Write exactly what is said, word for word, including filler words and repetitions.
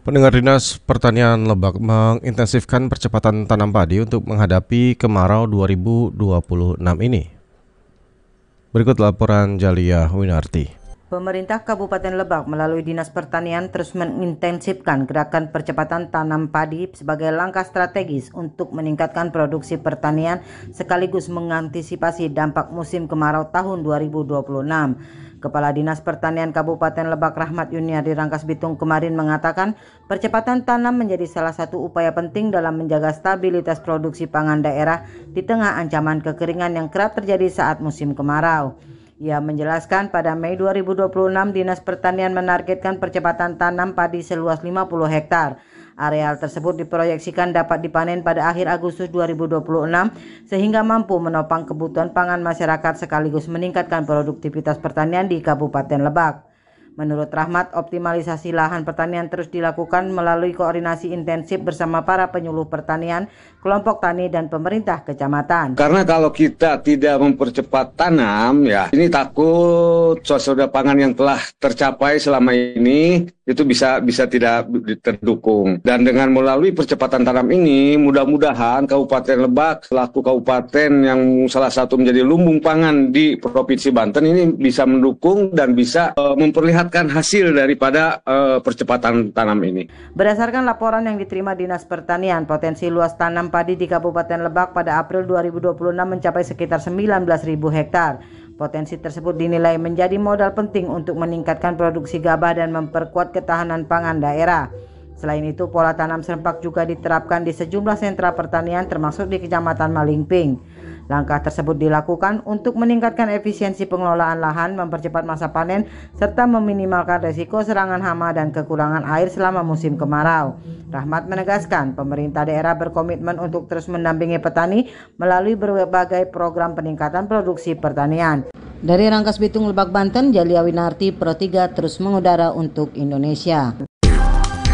Pendengar, Dinas Pertanian Lebak mengintensifkan percepatan tanam padi untuk menghadapi kemarau dua ribu dua puluh enam ini. Berikut laporan Jalia Winarti. Pemerintah Kabupaten Lebak melalui Dinas Pertanian terus mengintensifkan gerakan percepatan tanam padi sebagai langkah strategis untuk meningkatkan produksi pertanian sekaligus mengantisipasi dampak musim kemarau tahun dua ribu dua puluh enam. Kepala Dinas Pertanian Kabupaten Lebak Rahmat Yuniardi Rangkas Bitung kemarin mengatakan percepatan tanam menjadi salah satu upaya penting dalam menjaga stabilitas produksi pangan daerah di tengah ancaman kekeringan yang kerap terjadi saat musim kemarau. Ia menjelaskan pada Mei dua ribu dua puluh enam Dinas Pertanian menargetkan percepatan tanam padi seluas lima puluh hektar. Areal tersebut diproyeksikan dapat dipanen pada akhir Agustus dua ribu dua puluh enam sehingga mampu menopang kebutuhan pangan masyarakat sekaligus meningkatkan produktivitas pertanian di Kabupaten Lebak. Menurut Rahmat, optimalisasi lahan pertanian terus dilakukan melalui koordinasi intensif bersama para penyuluh pertanian, kelompok tani, dan pemerintah kecamatan. Karena kalau kita tidak mempercepat tanam, ya ini takut swasembada pangan yang telah tercapai selama ini itu bisa bisa tidak terdukung. Dan dengan melalui percepatan tanam ini, mudah-mudahan Kabupaten Lebak selaku kabupaten yang salah satu menjadi lumbung pangan di Provinsi Banten ini bisa mendukung dan bisa uh, memperlihatkan hasil daripada uh, percepatan tanam ini. Berdasarkan laporan yang diterima Dinas Pertanian, potensi luas tanam padi di Kabupaten Lebak pada April dua ribu dua puluh enam mencapai sekitar sembilan belas ribu hektar. Potensi tersebut dinilai menjadi modal penting untuk meningkatkan produksi gabah dan memperkuat ketahanan pangan daerah. Selain itu, pola tanam serempak juga diterapkan di sejumlah sentra pertanian termasuk di Kecamatan Malingping. Langkah tersebut dilakukan untuk meningkatkan efisiensi pengelolaan lahan, mempercepat masa panen, serta meminimalkan resiko serangan hama dan kekurangan air selama musim kemarau. Rahmat menegaskan, pemerintah daerah berkomitmen untuk terus mendampingi petani melalui berbagai program peningkatan produksi pertanian. Dari Rangkas Bitung, Lebak, Banten, Jalia Winarti, Pro tiga terus mengudara untuk Indonesia.